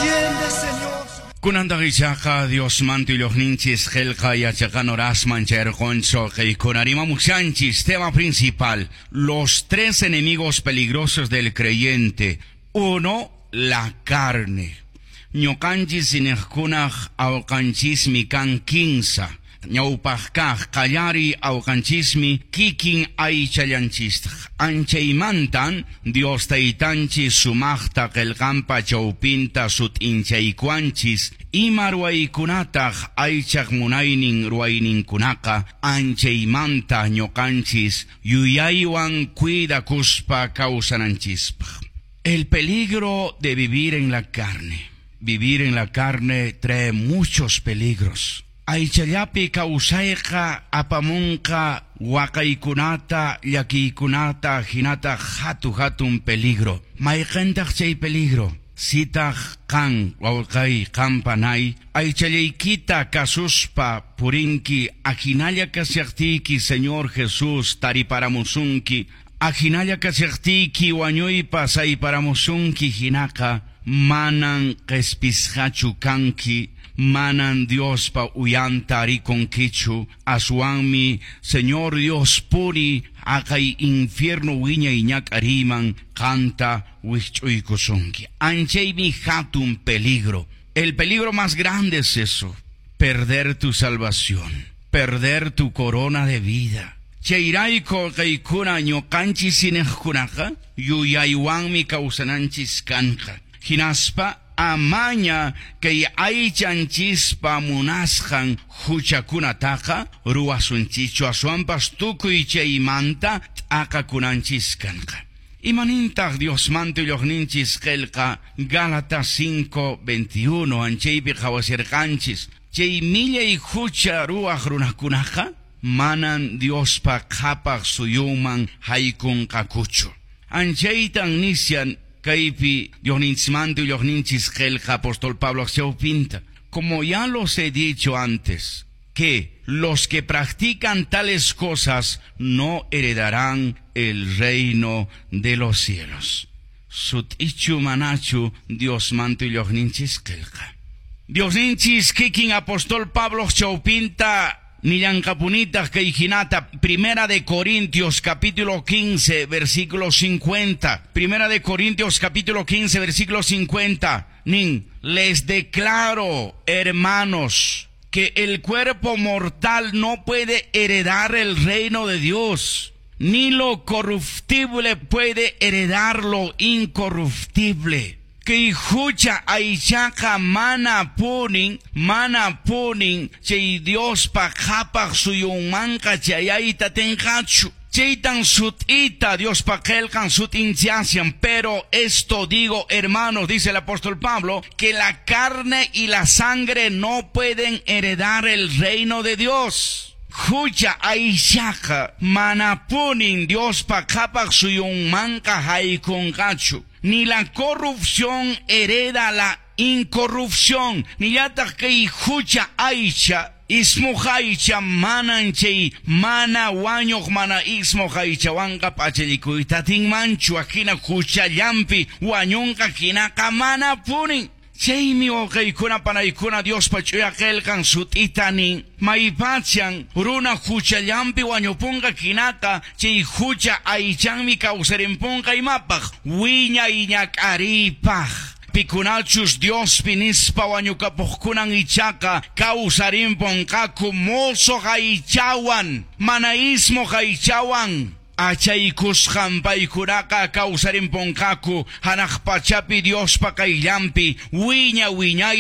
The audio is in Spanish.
entiende, Señor. Kunandagisaka Dios manto y los ninchis gelka y achacan orasman cherconcho que kunarima muxanchis. Tema principal: los tres enemigos peligrosos del creyente. 1. La carne. Ñocanchis inejkunaj aucanchismi kan kinsa. Ñaupajkaj kallari aucanchismi kikin aichayanchistj. Anchaymantan Dios taitanchis sumajta kelkampa chaupinta sut inchaykuanchis. Ima ruaykunataj aichak munaynin ruayninkunaka anchaymanta ñocanchis yuyaywan cuidakuspa causananchispaj. El peligro de vivir en la carne. Vivir en la carne trae muchos peligros. Aichayapi kausayqa apamunqa wakaykunata llakiykunata hinata hatun peligro. Mayqantaq chay peligro. Sitaq kan wawqay qampanay aichallaykita kasuspa purinki ajinalla kasiaqtiki Señor Jesús tariparamusunki. Ajinalla kasiaqtiki wañuypa sayparamusunki hinaka manan qespisqachu kanki. Manan Dios pa uyanta riconquichu, asuanmi, Señor Dios puri, akay infierno wiña iñak ariman, canta wichuykusunki. Anchaymi hatun peligro. El peligro más grande es eso: perder tu salvación, perder tu corona de vida. Cheiraiko kaykuna ñocanchis inejkunaka, yuyaywanmi causananchis kanka. Hinaspa amaña que aichanchispa munasjan huchakunataqa ruwasunchichu asuanpas tukuy chaymanta t'aqakunanchiskanqa. Imanintaq Dios manto lloqninchis qelqa Gálatas 5:21 anchaypi qhawasirqanchis. Chay millay hucha ruwaq runakunaqa manan Diospa qhapaq suyunman haykunqakuchu. Anchaytan nisyan Kaipi Diosninchmanto y Diosninchis gelja apóstol Pablo pinta. Como ya los he dicho antes, que los que practican tales cosas no heredarán el reino de los cielos. Sutichu manachu Diosmanto y Diosninchis gelja. Diosninchis kikin apóstol Pablo pinta. Niyankapunita Keijinata, Primera de Corintios capítulo 15 versículo 50. Primera de Corintios capítulo 15 versículo 50. Les declaro, hermanos, que el cuerpo mortal no puede heredar el reino de Dios, ni lo corruptible puede heredar lo incorruptible. Que hucha aichaka mana punin chay Dios pa khapaq suyunmanqa chayayta tenqachu. Chaytan sutita Dios pa kelkan sutinchiasian. Pero esto digo, hermanos, dice el apóstol Pablo, que la carne y la sangre no pueden heredar el reino de Dios. Hucha aichaka mana punin Dios pa khapaq suyunmanqa haykunqachu. Ni la corrupción hereda la incorrupción. Ni yata que hucha aicha ismojaicha mananchei mana wañok mana ismojaicha wanka pachelikuita tin manchu akina hucha llampi wañonka kinaka mana punin. Chaymi oqaykuna panaykuna Dios pachuya kelkan sutitani maipachan runa hucha llampi wañupunka kinata chay hucha aichanmi kawsarimpunka imapaq wiña iñakaripaq. Pikunachus Dios pinispa wañukapuqkunan ichaqa kawsarimpunkaku moso haychawan manaismo haychawan. Achaykusqan paykunaqa kawsarimpunkaku hanaq pachapi Diospa kayllampi wiña